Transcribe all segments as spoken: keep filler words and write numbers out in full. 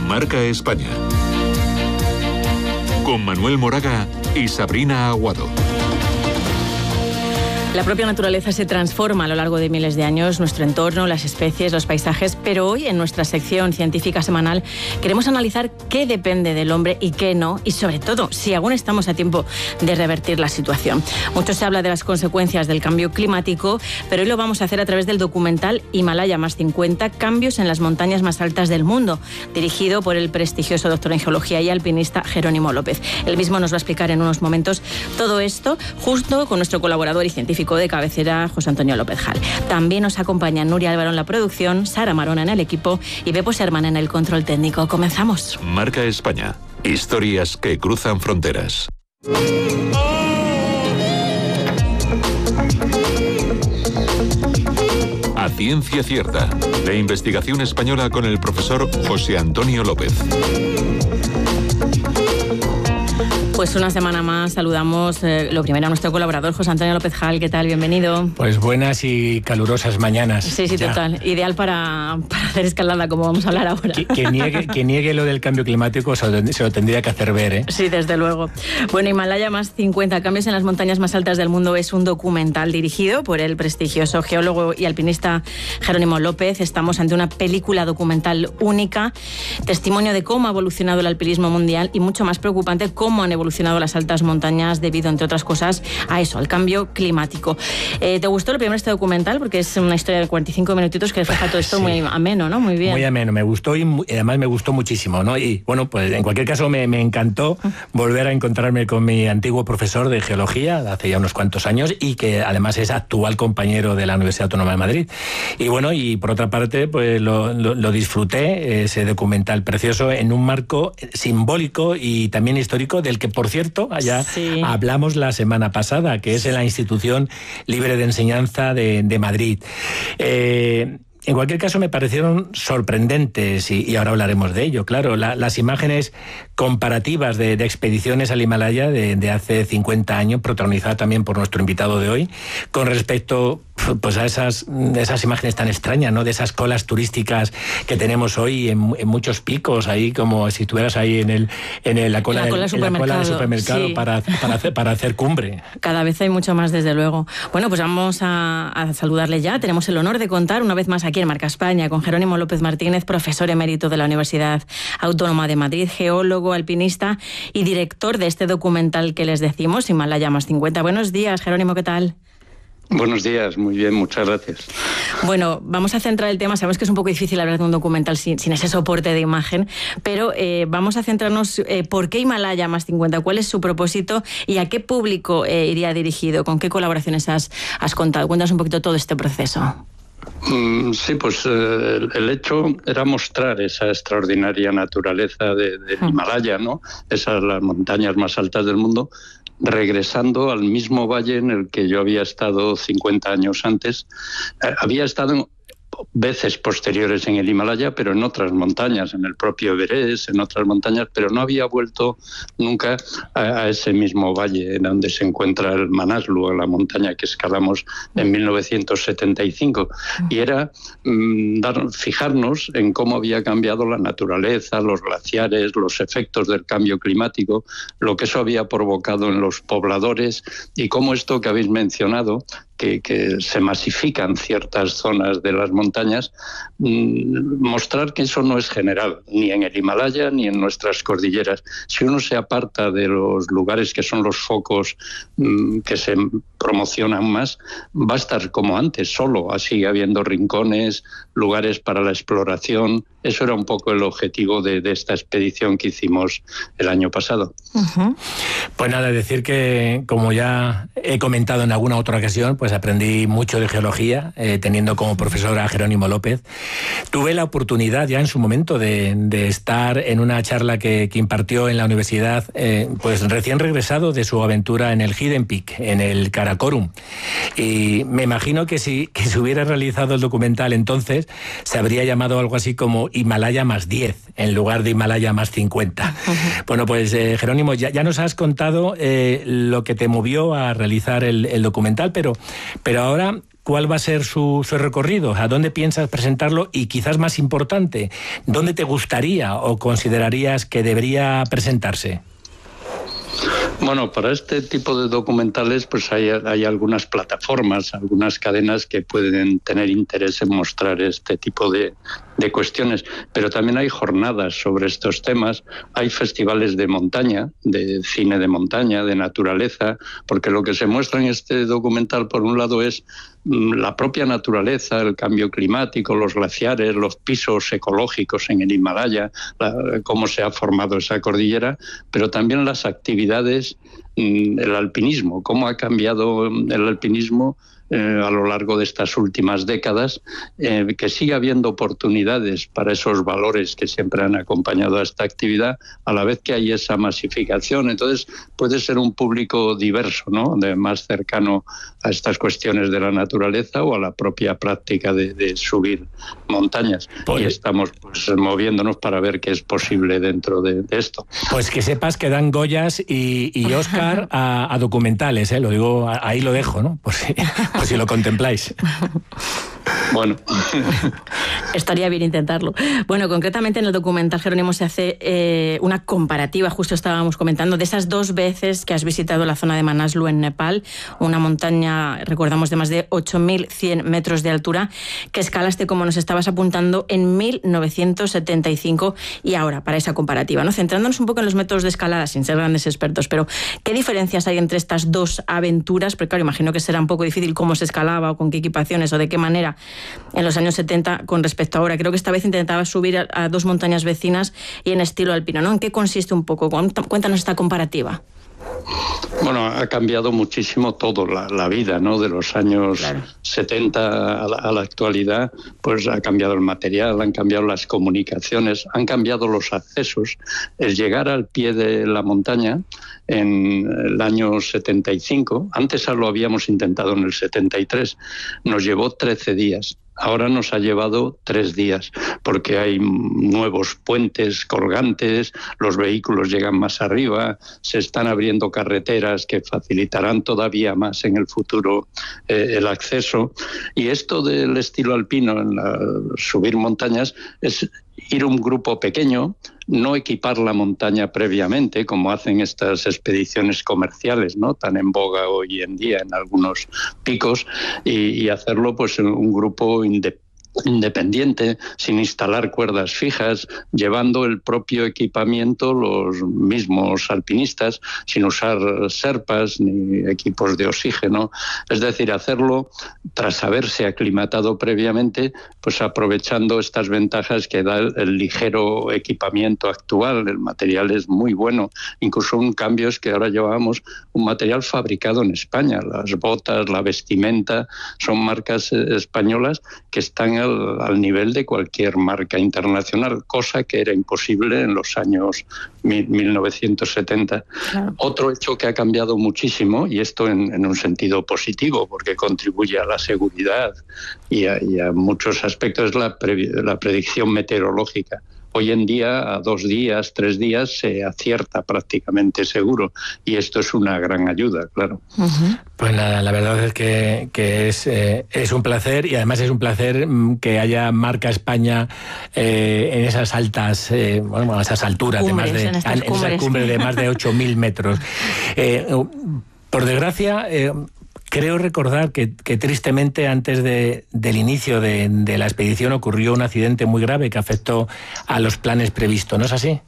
Marca España. Con Manuel Moraga y Sabrina Aguado. La propia naturaleza se transforma a lo largo de miles de años, nuestro entorno, las especies, los paisajes, pero hoy en nuestra sección científica semanal queremos analizar qué depende del hombre y qué no, y sobre todo si aún estamos a tiempo de revertir la situación. Mucho se habla de las consecuencias del cambio climático, pero hoy lo vamos a hacer a través del documental Himalaya más cincuenta, cambios en las montañas más altas del mundo, dirigido por el prestigioso doctor en geología y alpinista Jerónimo López. Él mismo nos va a explicar en unos momentos todo esto, justo con nuestro colaborador y científico de cabecera, José Antonio López Jal. También nos acompañan Nuria Álvaro en la producción, Sara Marona en el equipo y Beppo Serman en el control técnico. Comenzamos. Marca España. Historias que cruzan fronteras. A ciencia cierta. La investigación española con el profesor José Antonio López. Pues una semana más saludamos eh, lo primero a nuestro colaborador José Antonio López Jal. ¿Qué tal? Bienvenido. Pues buenas y calurosas mañanas. Sí, sí, ya. Total. Ideal para, para hacer escalada, como vamos a hablar ahora. Que, que, niegue, que niegue lo del cambio climático se lo, se lo tendría que hacer ver, ¿eh? Sí, desde luego. Bueno, Himalaya más cincuenta, cambios en las montañas más altas del mundo, es un documental dirigido por el prestigioso geólogo y alpinista Jerónimo López. Estamos ante una película documental única, testimonio de cómo ha evolucionado el alpinismo mundial y mucho más preocupante, cómo han evolucionado las altas montañas debido, entre otras cosas, a eso, al cambio climático. Eh, ¿Te gustó lo primero este documental? Porque es una historia de cuarenta y cinco minutitos que refleja todo esto sí. Muy ameno, ¿no? Muy bien. Muy ameno, me gustó y muy, además me gustó muchísimo, ¿no? Y bueno, pues en cualquier caso me, me encantó volver a encontrarme con mi antiguo profesor de geología de hace ya unos cuantos años y que además es actual compañero de la Universidad Autónoma de Madrid. Y bueno, y por otra parte, pues lo, lo, lo disfruté, ese documental precioso, en un marco simbólico y también histórico del que, por cierto, allá sí. hablamos la semana pasada, que es en la Institución Libre de Enseñanza de, de Madrid. Eh, En cualquier caso, me parecieron sorprendentes, y, y ahora hablaremos de ello, claro, la, las imágenes comparativas de, de expediciones al Himalaya de, de hace cincuenta años, protagonizadas también por nuestro invitado de hoy, con respecto pues a esas, esas imágenes tan extrañas, ¿no? De esas colas turísticas que tenemos hoy en, en muchos picos, ahí como si estuvieras ahí en, el, en el, la, cola, la cola del, en la cola del supermercado sí. para, para, hacer, para hacer cumbre. Cada vez hay mucho más, desde luego. Bueno, pues vamos a, a saludarle ya. Tenemos el honor de contar una vez más aquí en Marca España con Jerónimo López Martínez, profesor emérito de la Universidad Autónoma de Madrid, geólogo, alpinista y director de este documental que les decimos, Himalaya más cincuenta. Buenos días, Jerónimo, ¿qué tal? Buenos días, muy bien, muchas gracias. Bueno, vamos a centrar el tema, sabemos que es un poco difícil hablar de un documental sin, sin ese soporte de imagen, pero eh, vamos a centrarnos eh, por qué Himalaya más cincuenta, cuál es su propósito y a qué público eh, iría dirigido, con qué colaboraciones has, has contado. Cuéntanos un poquito todo este proceso. Sí, pues eh, el hecho era mostrar esa extraordinaria naturaleza de, de Himalaya, ¿no? Esas las montañas más altas del mundo, regresando al mismo valle en el que yo había estado cincuenta años antes. Eh, había estado en veces posteriores en el Himalaya, pero en otras montañas, en el propio Everest, en otras montañas, pero no había vuelto nunca a, a ese mismo valle en donde se encuentra el Manaslu, la montaña que escalamos en mil novecientos setenta y cinco. Y era mmm, dar, fijarnos en cómo había cambiado la naturaleza, los glaciares, los efectos del cambio climático, lo que eso había provocado en los pobladores y cómo esto que habéis mencionado, Que, que se masifican ciertas zonas de las montañas, mmm, mostrar que eso no es general, ni en el Himalaya ni en nuestras cordilleras. Si uno se aparta de los lugares que son los focos mmm, que se promocionan más, va a estar como antes, solo, así habiendo rincones, lugares para la exploración. Eso era un poco el objetivo de, de esta expedición que hicimos el año pasado. Uh-huh. Pues nada, decir que, como ya he comentado en alguna otra ocasión, pues aprendí mucho de geología, eh, teniendo como profesor a Jerónimo López. Tuve la oportunidad ya en su momento de, de estar en una charla que, que impartió en la universidad, eh, pues recién regresado de su aventura en el Hidden Peak, en el Karakorum. Y me imagino que si, que si hubiera realizado el documental entonces, se habría llamado algo así como Himalaya más diez, en lugar de Himalaya más cincuenta. Uh-huh. Bueno, pues eh, Jerónimo, ya, ya nos has contado eh, lo que te movió a realizar el, el documental, pero, pero ahora cuál va a ser su, su recorrido? ¿A dónde piensas presentarlo? Y quizás más importante, ¿dónde te gustaría o considerarías que debería presentarse? Bueno, para este tipo de documentales pues hay, hay algunas plataformas, algunas cadenas que pueden tener interés en mostrar este tipo de, de cuestiones, pero también hay jornadas sobre estos temas, hay festivales de montaña, de cine de montaña, de naturaleza, porque lo que se muestra en este documental, por un lado, es la propia naturaleza, el cambio climático, los glaciares, los pisos ecológicos en el Himalaya, la, cómo se ha formado esa cordillera, pero también las actividades, el alpinismo, cómo ha cambiado el alpinismo Eh, a lo largo de estas últimas décadas, eh, que sigue habiendo oportunidades para esos valores que siempre han acompañado a esta actividad, a la vez que hay esa masificación. Entonces puede ser un público diverso, ¿no?, de más cercano a estas cuestiones de la naturaleza o a la propia práctica de, de subir montañas. Pues, y estamos pues, moviéndonos para ver qué es posible dentro de, de esto. Pues que sepas que dan Goyas y, y Oscar a, a documentales, ¿eh? Lo digo, ahí lo dejo, ¿no? Por si... Pues si lo contempláis. Bueno. Estaría bien intentarlo. Bueno, concretamente en el documental, Jerónimo, se hace eh, una comparativa, justo estábamos comentando, de esas dos veces que has visitado la zona de Manaslu en Nepal, una montaña, recordamos, de más de ocho mil cien metros de altura, que escalaste, como nos estabas apuntando, en mil novecientos setenta y cinco, y ahora, para esa comparativa, ¿no? Centrándonos un poco en los métodos de escalada, sin ser grandes expertos, pero ¿qué diferencias hay entre estas dos aventuras? Porque claro, imagino que será un poco difícil cómo se escalaba o con qué equipaciones o de qué manera en los años setenta con respecto a ahora. Creo que esta vez intentaba subir a, a dos montañas vecinas y en estilo alpino, ¿no? ¿En qué consiste un poco? Cuéntanos esta comparativa. Bueno, ha cambiado muchísimo todo, la, la vida, ¿no? De los años claro. setenta a la, a la actualidad, pues ha cambiado el material, han cambiado las comunicaciones, han cambiado los accesos. El llegar al pie de la montaña en el año setenta y cinco, antes lo habíamos intentado en el setenta y tres, nos llevó trece días. Ahora nos ha llevado tres días, porque hay nuevos puentes colgantes, los vehículos llegan más arriba, se están abriendo carreteras que facilitarán todavía más en el futuro eh, el acceso. Y esto del estilo alpino, en la, subir montañas, es ir un grupo pequeño, no equipar la montaña previamente, como hacen estas expediciones comerciales, ¿no?, tan en boga hoy en día en algunos picos, y, y hacerlo pues en un grupo independiente. independiente, sin instalar cuerdas fijas, llevando el propio equipamiento los mismos alpinistas, sin usar serpas ni equipos de oxígeno. Es decir, hacerlo tras haberse aclimatado previamente, pues aprovechando estas ventajas que da el, el ligero equipamiento actual. El material es muy bueno. Incluso un cambio es que ahora llevamos un material fabricado en España. Las botas, la vestimenta, son marcas españolas que están al, al nivel de cualquier marca internacional, cosa que era imposible en los años mil novecientos setenta. Claro. Otro hecho que ha cambiado muchísimo, y esto en, en un sentido positivo, porque contribuye a la seguridad y a, y a muchos aspectos, es la, pre, la predicción meteorológica. Hoy en día, a dos días, tres días, se acierta prácticamente seguro. Y esto es una gran ayuda, claro. Uh-huh. Pues nada, la verdad es que, que es, eh, es un placer, y además es un placer que haya marca España eh, en esas altas, eh, bueno, a esas alturas, cumbres, de más de, en en esas cumbres de más de ocho mil metros. Eh, por desgracia... Eh, Creo recordar que, que tristemente antes de, del inicio de, de la expedición ocurrió un accidente muy grave que afectó a los planes previstos, ¿no es así?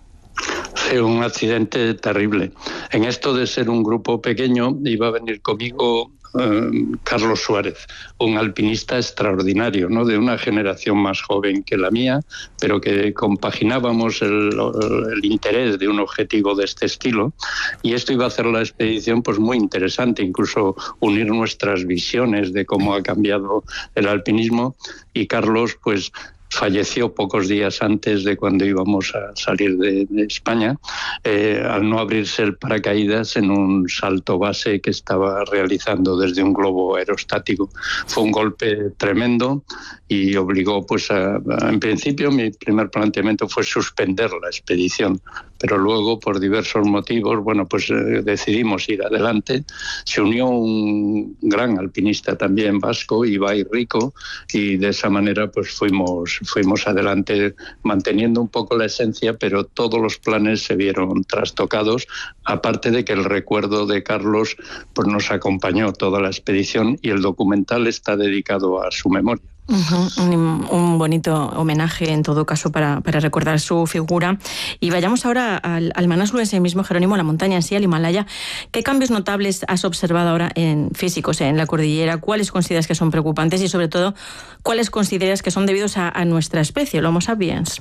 Sí, un accidente terrible. En esto de ser un grupo pequeño, iba a venir conmigo eh, Carlos Suárez, un alpinista extraordinario, ¿no?, de una generación más joven que la mía, pero que compaginábamos el, el interés de un objetivo de este estilo, y esto iba a hacer la expedición pues muy interesante, incluso unir nuestras visiones de cómo ha cambiado el alpinismo. Y Carlos pues falleció pocos días antes de cuando íbamos a salir de, de España, eh, al no abrirse el paracaídas en un salto base que estaba realizando desde un globo aerostático. Fue un golpe tremendo y obligó, pues, a, a, en principio mi primer planteamiento fue suspender la expedición, pero luego por diversos motivos, bueno, pues eh, decidimos ir adelante. Se unió un gran alpinista también vasco, Ibai Rico, y de esa manera pues fuimos, fuimos adelante manteniendo un poco la esencia, pero todos los planes se vieron trastocados, aparte de que el recuerdo de Carlos pues nos acompañó toda la expedición y el documental está dedicado a su memoria. Uh-huh. Un, un bonito homenaje en todo caso para, para recordar su figura. Y vayamos ahora al, al Manaslu en sí mismo, Jerónimo, a la montaña en sí, al Himalaya. ¿Qué cambios notables has observado ahora en físicos en la cordillera? ¿Cuáles consideras que son preocupantes y sobre todo cuáles consideras que son debidos a, a nuestra especie, el Homo sapiens?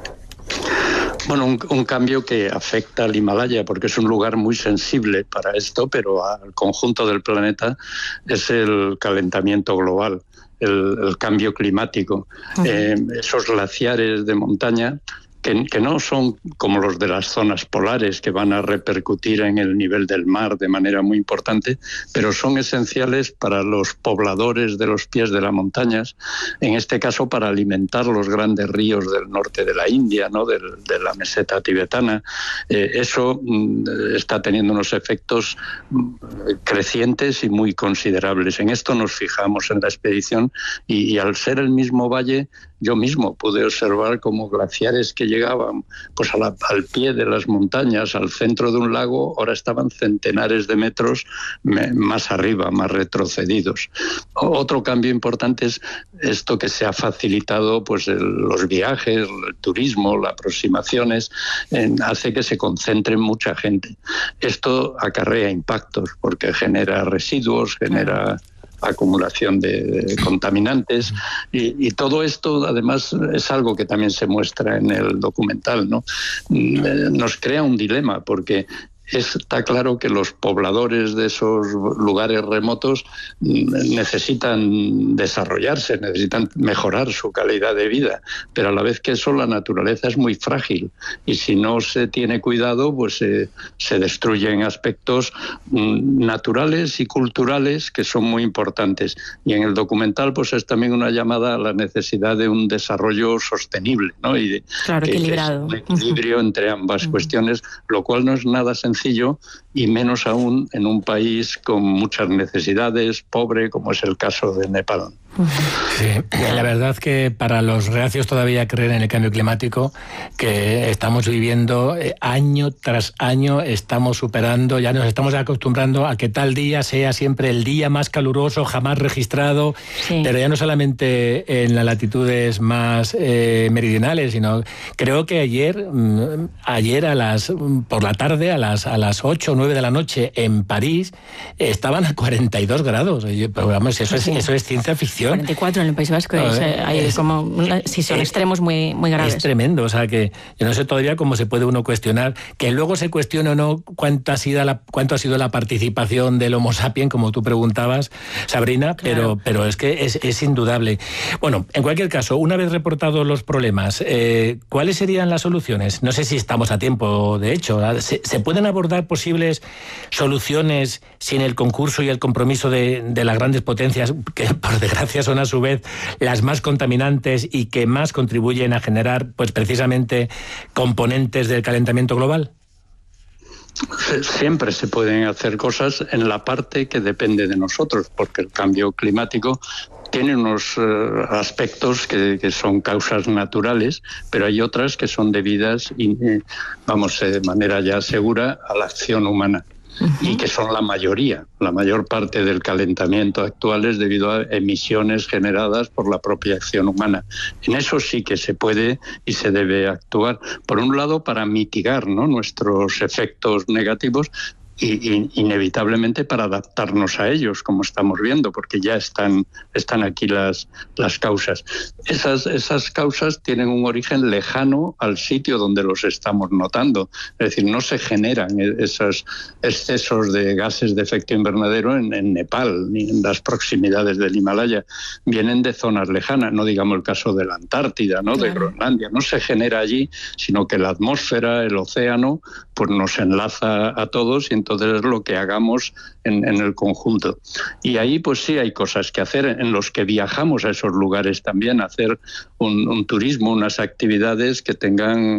Bueno, un, un cambio que afecta al Himalaya porque es un lugar muy sensible para esto, pero al conjunto del planeta, es el calentamiento global. El, el cambio climático, uh-huh. eh, esos glaciares de montaña que, que no son como los de las zonas polares que van a repercutir en el nivel del mar de manera muy importante, pero son esenciales para los pobladores de los pies de las montañas, en este caso para alimentar los grandes ríos del norte de la India, ¿no? de, de la meseta tibetana. Eh, eso mm, está teniendo unos efectos mm, crecientes y muy considerables. En esto nos fijamos en la expedición y, y al ser el mismo valle, yo mismo pude observar cómo glaciares que llegaban pues a la, al pie de las montañas, al centro de un lago, ahora estaban centenares de metros me, más arriba, más retrocedidos. Otro cambio importante es esto que se ha facilitado, pues el, los viajes, el turismo, las aproximaciones, en, hace que se concentre mucha gente. Esto acarrea impactos porque genera residuos, genera acumulación de, de contaminantes y, y todo esto además es algo que también se muestra en el documental, ¿no? Nos crea un dilema porque está claro que los pobladores de esos lugares remotos necesitan desarrollarse, necesitan mejorar su calidad de vida, pero a la vez que eso la naturaleza es muy frágil y si no se tiene cuidado pues eh, se destruyen aspectos mm, naturales y culturales que son muy importantes. Y en el documental pues es también una llamada a la necesidad de un desarrollo sostenible, ¿no? Y de, claro, que, equilibrado. Que es un equilibrio uh-huh. entre ambas uh-huh. cuestiones, lo cual no es nada sencillo y menos aún en un país con muchas necesidades, pobre, como es el caso de Nepal. Sí, la verdad que para los reacios todavía creer en el cambio climático que estamos viviendo eh, año tras año, estamos superando, ya nos estamos acostumbrando a que tal día sea siempre el día más caluroso jamás registrado, sí. pero ya no solamente en las latitudes más eh, meridionales, sino creo que ayer, ayer a las por la tarde, a las, a las ocho o nueve de la noche en París, estaban a cuarenta y dos grados. Pero vamos, eso, sí. es, eso es ciencia ficción. cuarenta y cuatro en el País Vasco, no, es, hay es, como una, sí, son es, extremos muy, muy graves. Es tremendo, o sea que yo no sé todavía cómo se puede uno cuestionar, que luego se cuestione o no cuánto ha sido la, cuánto ha sido la participación del Homo sapiens, como tú preguntabas, Sabrina, claro. pero, pero es que es, es indudable. Bueno, en cualquier caso, una vez reportados los problemas, eh, ¿cuáles serían las soluciones? No sé si estamos a tiempo, de hecho. ¿Se, se pueden abordar posibles soluciones sin el concurso y el compromiso de, de las grandes potencias, que por desgracia son a su vez las más contaminantes y que más contribuyen a generar pues precisamente componentes del calentamiento global? Siempre se pueden hacer cosas en la parte que depende de nosotros, porque el cambio climático tiene unos uh, aspectos que, que son causas naturales, pero hay otras que son debidas, y, vamos, de manera ya segura, a la acción humana. Uh-huh. Y que son la mayoría, la mayor parte del calentamiento actual es debido a emisiones generadas por la propia acción humana. En eso sí que se puede y se debe actuar, por un lado para mitigar, ¿no?, nuestros efectos negativos, y, y inevitablemente para adaptarnos a ellos, como estamos viendo, porque ya están, están aquí las, las causas. Esas, esas causas tienen un origen lejano al sitio donde los estamos notando. Es decir, no se generan esos excesos de gases de efecto invernadero en, en Nepal, ni en las proximidades del Himalaya. Vienen de zonas lejanas, no digamos el caso de la Antártida, ¿no?, claro. de Groenlandia. No se genera allí, sino que la atmósfera, el océano, pues nos enlaza a todos y entonces es lo que hagamos en, en el conjunto. Y ahí pues sí hay cosas que hacer, en los que viajamos a esos lugares también, hacer un, un turismo, unas actividades que tengan